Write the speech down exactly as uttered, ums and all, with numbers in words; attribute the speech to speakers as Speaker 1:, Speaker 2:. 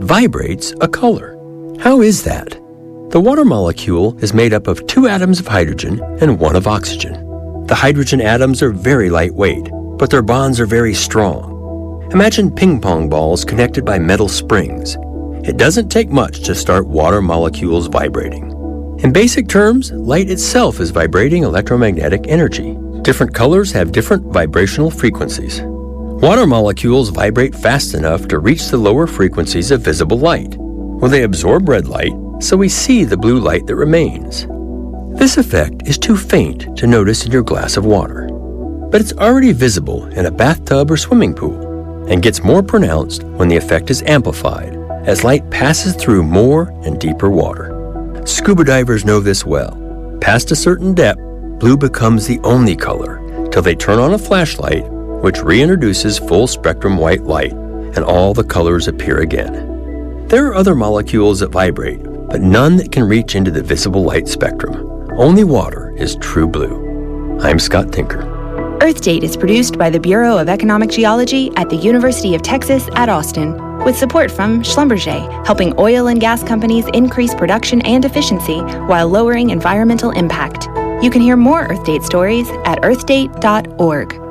Speaker 1: vibrates a color. How is that? The water molecule is made up of two atoms of hydrogen and one of oxygen. The hydrogen atoms are very lightweight, but their bonds are very strong. Imagine ping pong balls connected by metal springs. It doesn't take much to start water molecules vibrating. In basic terms, light itself is vibrating electromagnetic energy. Different colors have different vibrational frequencies. Water molecules vibrate fast enough to reach the lower frequencies of visible light. Well, they absorb red light, so we see the blue light that remains. This effect is too faint to notice in your glass of water, but it's already visible in a bathtub or swimming pool, and gets more pronounced when the effect is amplified as light passes through more and deeper water. Scuba divers know this well. Past a certain depth, blue becomes the only color till they turn on a flashlight, which reintroduces full spectrum white light, and all the colors appear again. There are other molecules that vibrate, but none that can reach into the visible light spectrum. Only water is true blue. I'm Scott Tinker.
Speaker 2: Earth Date is produced by the Bureau of Economic Geology at the University of Texas at Austin, with support from Schlumberger, helping oil and gas companies increase production and efficiency while lowering environmental impact. You can hear more Earth Date stories at earth date dot org.